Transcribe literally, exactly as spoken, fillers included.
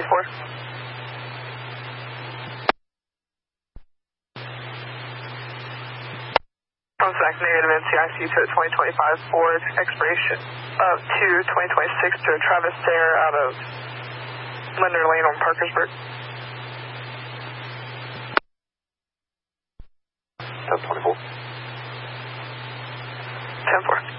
four. From Zach negative N C I C to the twenty twenty-five Ford, expiration of two twenty twenty-six to Travis Dare out of Linder Lane on Parkersburg. ten twenty-four. ten four.